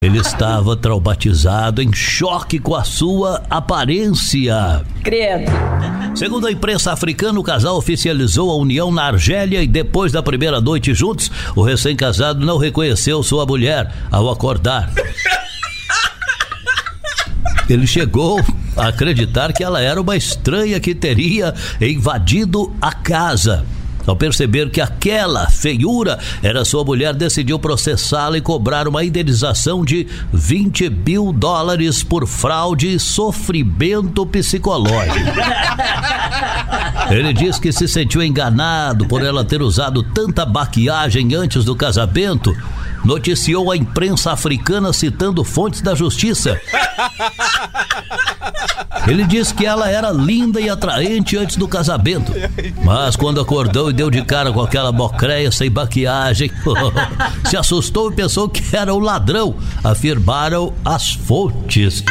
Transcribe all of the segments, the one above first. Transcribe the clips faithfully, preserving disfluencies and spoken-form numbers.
Ele estava traumatizado, em choque com a sua aparência. Credo. Segundo a imprensa africana, o casal oficializou a união na Argélia e depois da primeira noite juntos, o recém-casado não reconheceu sua mulher ao acordar. Ele chegou a acreditar que ela era uma estranha que teria invadido a casa. Ao perceber que aquela feiura era sua mulher, decidiu processá-la e cobrar uma indenização de vinte mil dólares por fraude e sofrimento psicológico. Ele diz que se sentiu enganado por ela ter usado tanta maquiagem antes do casamento. Noticiou a imprensa africana citando fontes da justiça. Ele disse que ela era linda e atraente antes do casamento, mas quando acordou e deu de cara com aquela mocreia sem maquiagem, se assustou e pensou que era um ladrão, afirmaram as fontes.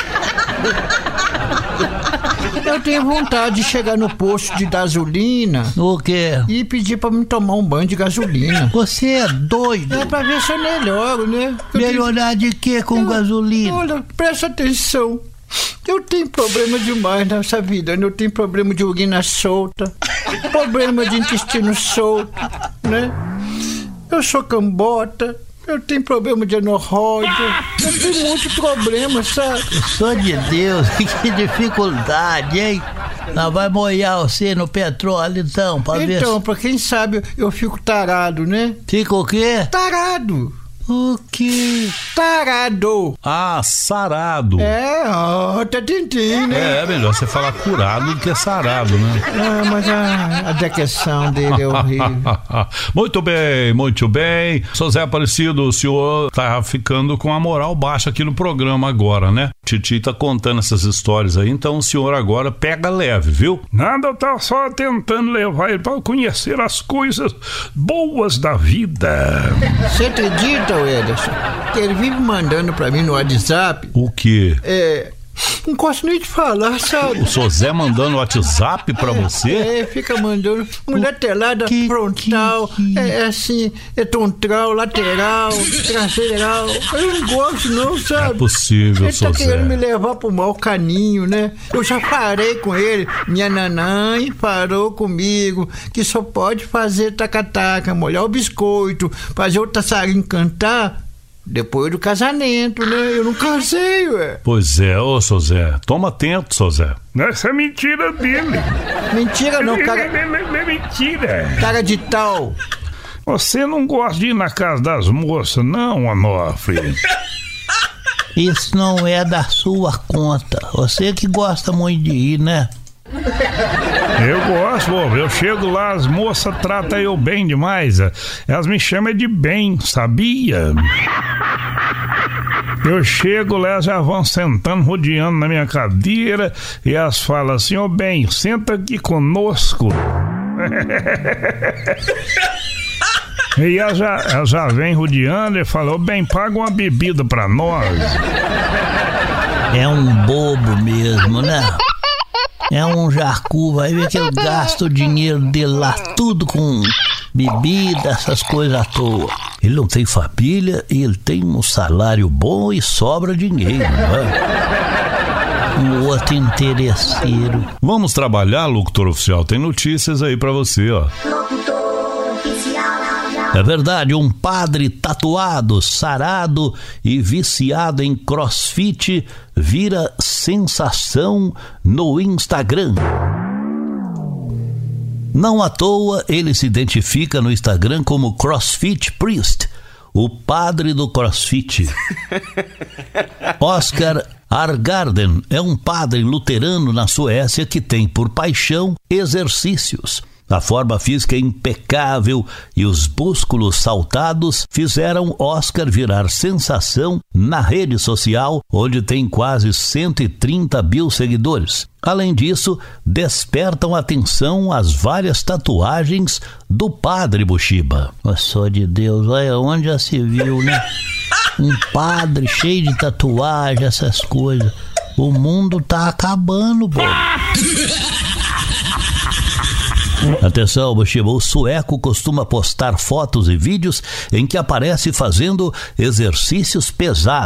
Eu tenho vontade de chegar no posto de gasolina. O quê? E pedir pra me tomar um banho de gasolina. Você é doido? É pra ver se eu melhoro, né? Eu Melhorar tenho... de quê com eu... gasolina? Olha, presta atenção. Eu tenho problema demais nessa vida, né? Eu tenho problema de urina solta, problema de intestino solto, né? Eu sou cambota. Eu tenho problema de hemorroida. Eu tenho muito problema, sabe? Só de Deus, que dificuldade, hein? Não vai molhar você no petróleo, então, pra ver. Então, pra quem sabe, eu fico tarado, né? Fica o quê? Tarado. O quê? Tarado. Ah, sarado. É, ó, tá tintim, né? É, é melhor você falar curado do que sarado, né? Ah, mas a, a dicção dele é horrível. Muito bem, muito bem. Seu Zé Aparecido, o senhor tá ficando com a moral baixa aqui no programa agora, né? Titi tá contando essas histórias aí, então o senhor agora pega leve, viu? Nada, eu tava só tentando levar ele pra conhecer as coisas boas da vida. Você acredita, Ederson, que ele vive mandando pra mim no WhatsApp? O quê? É... Não gosto nem de falar, sabe? O seu Zé mandando WhatsApp pra você? É, fica mandando mulher telada, que, frontal, que, que... É, é assim, é tontral, lateral, traseral. Eu não gosto não, sabe? É possível, ele seu tá Zé. querendo me levar pro mau caminho, né? Eu já parei com ele. Minha nanãe parou comigo que só pode fazer taca-taca, molhar o biscoito, fazer o passarinho cantar depois do casamento, né? Eu não casei, ué. Pois é, ô, seu Zé. Toma atento, seu Zé. Essa é mentira dele. Mentira não, cara. É mentira. Cara de tal. Você não gosta de ir na casa das moças, não, Onofre? Isso não é da sua conta. Você que gosta muito de ir, né? Eu gosto, eu chego lá, as moças tratam eu bem demais. Elas me chamam de bem, sabia? Eu chego lá, já vão sentando, rodeando na minha cadeira, e elas falam assim: ô oh, bem, senta aqui conosco. E ela já, ela já vem rodeando e fala: ô oh, bem, paga uma bebida pra nós. É um bobo mesmo, né? É um jacu, vai ver que eu gasto o dinheiro dele lá tudo com bebida, essas coisas à toa. Ele não tem família e ele tem um salário bom e sobra dinheiro, né? Um outro interesseiro. Vamos trabalhar, locutor oficial. Tem notícias aí pra você, ó. É verdade, um padre tatuado, sarado e viciado em crossfit vira sensação no Instagram. Não à toa, ele se identifica no Instagram como CrossFit Priest, o padre do CrossFit. Oscar Argarden é um padre luterano na Suécia que tem por paixão exercícios. A forma física impecável e os músculos saltados fizeram Oscar virar sensação na rede social, onde tem quase cento e trinta mil seguidores. Além disso, despertam atenção as várias tatuagens do padre Bushiba. Oh, só de Deus, olha onde já se viu, né? Um padre cheio de tatuagem, essas coisas. O mundo tá acabando, pô. Atenção, Mochiba, o sueco costuma postar fotos e vídeos em que aparece fazendo exercícios pesados.